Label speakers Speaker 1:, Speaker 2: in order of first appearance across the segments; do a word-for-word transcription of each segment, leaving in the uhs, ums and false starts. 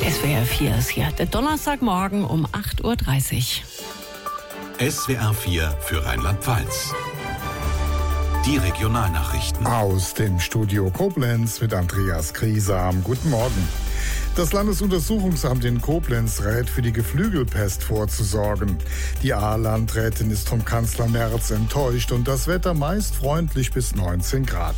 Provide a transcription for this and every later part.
Speaker 1: S W R vier ist hier, der Donnerstagmorgen um acht Uhr dreißig.
Speaker 2: S W R vier für Rheinland-Pfalz. Die Regionalnachrichten.
Speaker 3: Aus dem Studio Koblenz mit Andreas Griesam. Guten Morgen. Das Landesuntersuchungsamt in Koblenz rät, für die Geflügelpest vorzusorgen. Die A-Landrätin ist vom Kanzler Merz enttäuscht und das Wetter meist freundlich bis neunzehn Grad.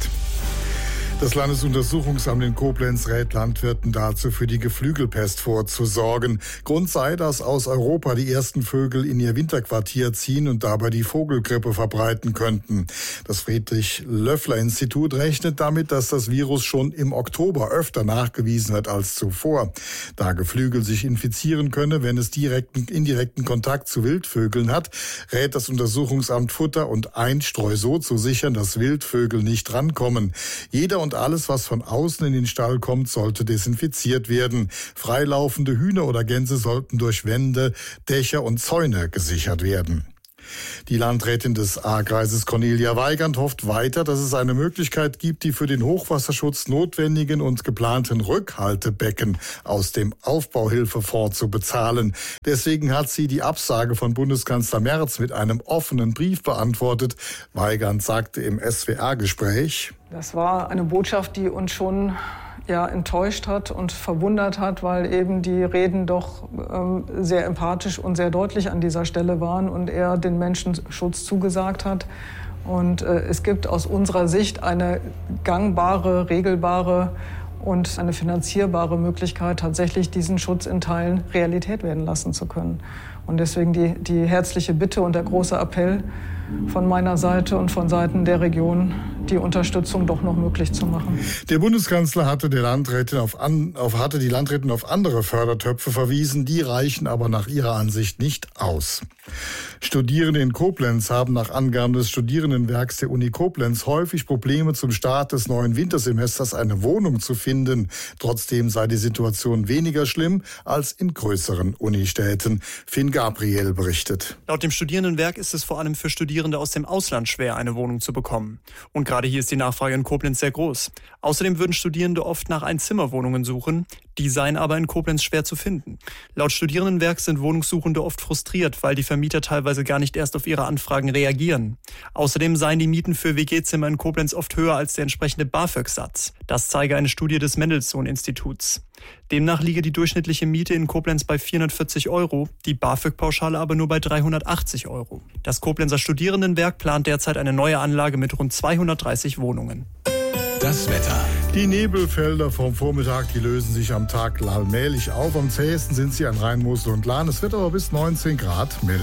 Speaker 3: Das Landesuntersuchungsamt in Koblenz rät Landwirten dazu, für die Geflügelpest vorzusorgen. Grund sei, dass aus Europa die ersten Vögel in ihr Winterquartier ziehen und dabei die Vogelgrippe verbreiten könnten. Das Friedrich-Löffler-Institut rechnet damit, dass das Virus schon im Oktober öfter nachgewiesen wird als zuvor. Da Geflügel sich infizieren könne, wenn es direkten, indirekten Kontakt zu Wildvögeln hat, rät das Untersuchungsamt Futter und Einstreu so zu sichern, dass Wildvögel nicht rankommen. Jeder und alles, was von außen in den Stall kommt, sollte desinfiziert werden. Freilaufende Hühner oder Gänse sollten durch Wände, Dächer und Zäune gesichert werden. Die Landrätin des A-Kreises Cornelia Weigand hofft weiter, dass es eine Möglichkeit gibt, die für den Hochwasserschutz notwendigen und geplanten Rückhaltebecken aus dem Aufbauhilfefonds zu bezahlen. Deswegen hat sie die Absage von Bundeskanzler Merz mit einem offenen Brief beantwortet. Weigand sagte im S W R-Gespräch:
Speaker 4: Das war eine Botschaft, die uns schon ja, enttäuscht hat und verwundert hat, weil eben die Reden doch ähm, sehr empathisch und sehr deutlich an dieser Stelle waren und er den Menschen Schutz zugesagt hat. Und äh, es gibt aus unserer Sicht eine gangbare, regelbare und eine finanzierbare Möglichkeit, tatsächlich diesen Schutz in Teilen Realität werden lassen zu können. Und deswegen die, die herzliche Bitte und der große Appell von meiner Seite und von Seiten der Region, die Unterstützung doch noch möglich zu machen.
Speaker 3: Der Bundeskanzler hatte, der Landrätin auf an, auf, hatte die Landrätin auf andere Fördertöpfe verwiesen, die reichen aber nach ihrer Ansicht nicht aus. Studierende in Koblenz haben nach Angaben des Studierendenwerks der Uni Koblenz häufig Probleme, zum Start des neuen Wintersemesters eine Wohnung zu finden. Trotzdem sei die Situation weniger schlimm als in größeren Unistädten. Finn Gabriel berichtet.
Speaker 5: Laut dem Studierendenwerk ist es vor allem für Studierende aus dem Ausland schwer, eine Wohnung zu bekommen. Und gerade hier ist die Nachfrage in Koblenz sehr groß. Außerdem würden Studierende oft nach Einzimmerwohnungen suchen. Die seien aber in Koblenz schwer zu finden. Laut Studierendenwerk sind Wohnungssuchende oft frustriert, weil die Vermieter teilweise gar nicht erst auf ihre Anfragen reagieren. Außerdem seien die Mieten für W G-Zimmer in Koblenz oft höher als der entsprechende BAföG-Satz. Das zeige eine Studie des Mendelssohn-Instituts. Demnach liege die durchschnittliche Miete in Koblenz bei vierhundertvierzig Euro, die BAföG-Pauschale aber nur bei dreihundertachtzig Euro. Das Koblenzer Studierendenwerk plant derzeit eine neue Anlage mit rund zweihundertdreißig Wohnungen.
Speaker 2: Das Wetter.
Speaker 3: Die Nebelfelder vom Vormittag, die lösen sich am Tag allmählich auf. Am zähesten sind sie an Rhein, Mosel und Lahn. Es wird aber bis neunzehn Grad mild.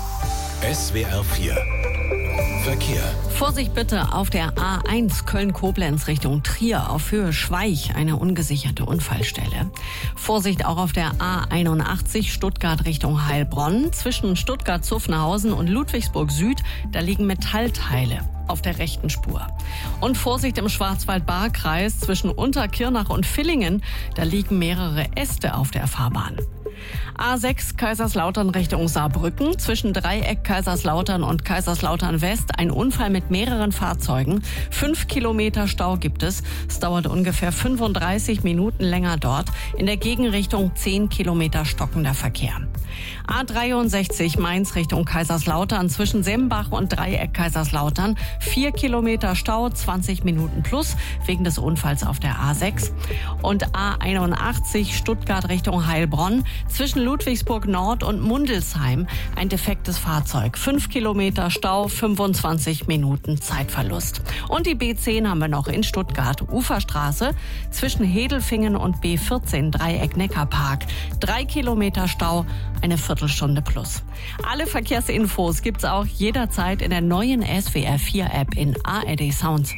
Speaker 2: S W R vier. Verkehr.
Speaker 1: Vorsicht bitte auf der A eins Köln-Koblenz Richtung Trier auf Höhe Schweich, eine ungesicherte Unfallstelle. Vorsicht auch auf der A einundachtzig Stuttgart Richtung Heilbronn. Zwischen Stuttgart-Zuffenhausen und Ludwigsburg Süd, da liegen Metallteile auf der rechten Spur. Und Vorsicht im Schwarzwald-Baar-Kreis zwischen Unterkirnach und Villingen, da liegen mehrere Äste auf der Fahrbahn. A sechs Kaiserslautern Richtung Saarbrücken, zwischen Dreieck Kaiserslautern und Kaiserslautern West ein Unfall mit mehreren Fahrzeugen. Fünf Kilometer Stau gibt es. Es dauert ungefähr fünfunddreißig Minuten länger dort. In der Gegenrichtung zehn Kilometer stockender Verkehr. A dreiundsechzig Mainz Richtung Kaiserslautern, zwischen Sembach und Dreieck Kaiserslautern. Vier Kilometer Stau, zwanzig Minuten plus, wegen des Unfalls auf der A sechs. Und A einundachtzig Stuttgart Richtung Heilbronn, zwischen Ludwigsburg Nord und Mundelsheim ein defektes Fahrzeug. Fünf Kilometer Stau, fünfundzwanzig Minuten Zeitverlust. Und die B zehn haben wir noch in Stuttgart. Uferstraße zwischen Hedelfingen und B vierzehn Dreieck Neckarpark. Drei Kilometer Stau, eine Viertelstunde plus. Alle Verkehrsinfos gibt's auch jederzeit in der neuen S W R vier App in A R D Sounds.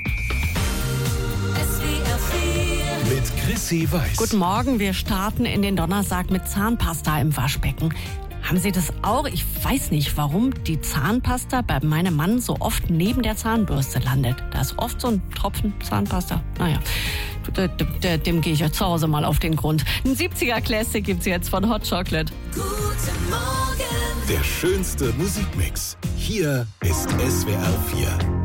Speaker 2: Mit Chrissy Weiß.
Speaker 1: Guten Morgen, wir starten in den Donnerstag mit Zahnpasta im Waschbecken. Haben Sie das auch? Ich weiß nicht, warum die Zahnpasta bei meinem Mann so oft neben der Zahnbürste landet. Da ist oft so ein Tropfen Zahnpasta. Naja, dem, dem gehe ich ja zu Hause mal auf den Grund. Ein siebziger Classic gibt's jetzt von Hot Chocolate.
Speaker 2: Guten Morgen. Der schönste Musikmix. Hier ist S W R vier.